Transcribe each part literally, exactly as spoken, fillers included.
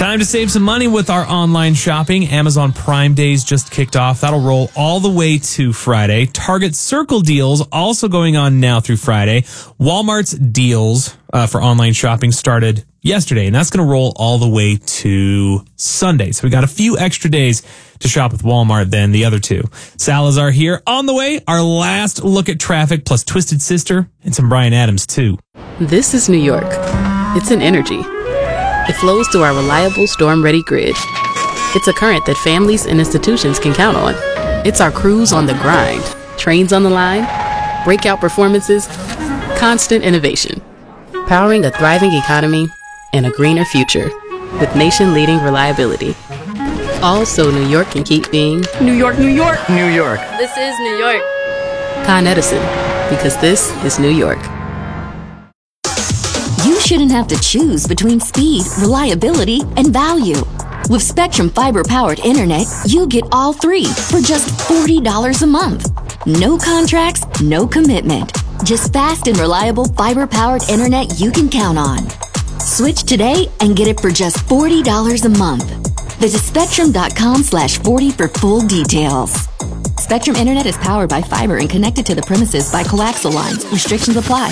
Time to save some money with our online shopping. Amazon Prime Days just kicked off. That'll roll all the way to Friday. Target Circle deals also going on now through Friday. Walmart's deals uh, for online shopping started yesterday, and that's going to roll all the way to Sunday. So we got a few extra days to shop with Walmart than the other two. Salazar here. On the way, our last look at traffic, plus Twisted Sister and some Bryan Adams, too. This is New York. It's an energy. It flows through our reliable storm-ready grid. It's a current that families and institutions can count on. It's our crews on the grind, trains on the line, breakout performances, constant innovation. Powering a thriving economy and a greener future with nation-leading reliability. All so New York can keep being New York, New York, New York. This is New York. Con Edison, because this is New York. You shouldn't have to choose between speed, reliability, and value. With Spectrum fiber-powered internet, you get all three for just forty dollars a month. No contracts, no commitment. Just fast and reliable fiber-powered internet you can count on. Switch today and get it for just forty dollars a month. Visit spectrum.com slash 40 for full details. Spectrum Internet is powered by fiber and connected to the premises by coaxial lines. Restrictions apply.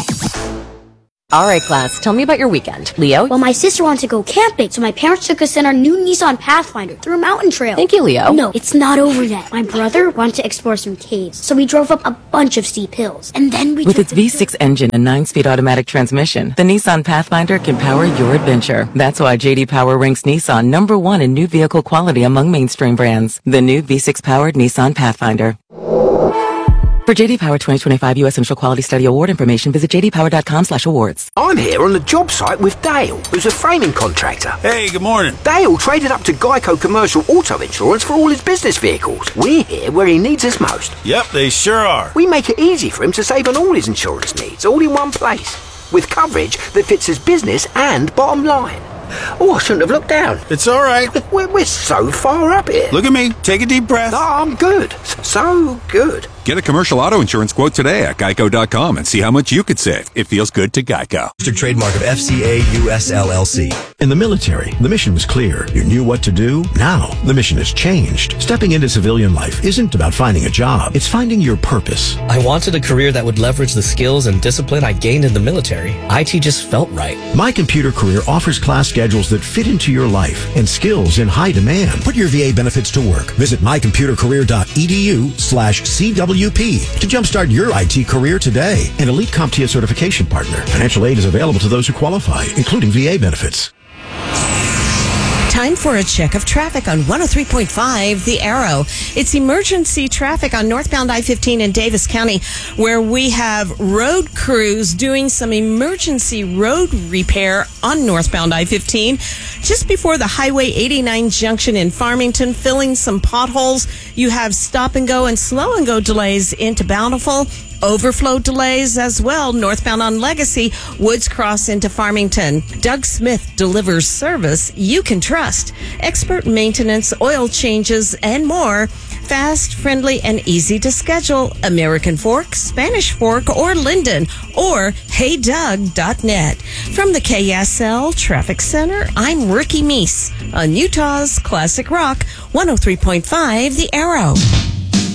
All right, class, tell me about your weekend. Leo? Well, my sister wanted to go camping, so my parents took us in our new Nissan Pathfinder through a mountain trail. Thank you, Leo. No, it's not over yet. My brother wanted to explore some caves, so we drove up a bunch of steep hills. And then we With its V six engine and nine-speed automatic transmission, the Nissan Pathfinder can power your adventure. That's why J D Power ranks Nissan number one in new vehicle quality among mainstream brands. The new V six-powered Nissan Pathfinder. For J D Power twenty twenty-five U S Initial Quality Study Award information, visit j d power dot com slash awards. I'm here on the job site with Dale, who's a framing contractor. Hey, good morning. Dale traded up to Geico Commercial Auto Insurance for all his business vehicles. We're here where he needs us most. Yep, they sure are. We make it easy for him to save on all his insurance needs, all in one place, with coverage that fits his business and bottom line. Oh, I shouldn't have looked down. It's all right. We're, we're so far up here. Look at me. Take a deep breath. Oh, I'm good. So good. Get a commercial auto insurance quote today at geico dot com and see how much you could save. It feels good to Geico. Trademark of F C A U S L L C. In the military, the mission was clear. You knew what to do. Now, the mission has changed. Stepping into civilian life isn't about finding a job. It's finding your purpose. I wanted a career that would leverage the skills and discipline I gained in the military. I T just felt right. My Computer Career offers class schedules that fit into your life and skills in high demand. Put your V A benefits to work. Visit my computer career dot e d u slash C W P to jumpstart your I T career today. An Elite CompTIA certification partner. Financial aid is available to those who qualify, including V A benefits. Time for a check of traffic on one oh three point five The Arrow. It's emergency traffic on northbound I fifteen in Davis County, where we have road crews doing some emergency road repair on northbound I fifteen just before the Highway eighty-nine junction in Farmington, filling some potholes. You have stop and go and slow and go delays into Bountiful. Overflow delays as well, northbound on Legacy, Woods Cross into Farmington. Doug Smith delivers service you can trust. Expert maintenance, oil changes, and more. Fast, friendly, and easy to schedule. American Fork, Spanish Fork, or Linden, or hey doug dot net. From the K S L Traffic Center, I'm Ricky Meese on Utah's Classic Rock, one oh three point five The Arrow.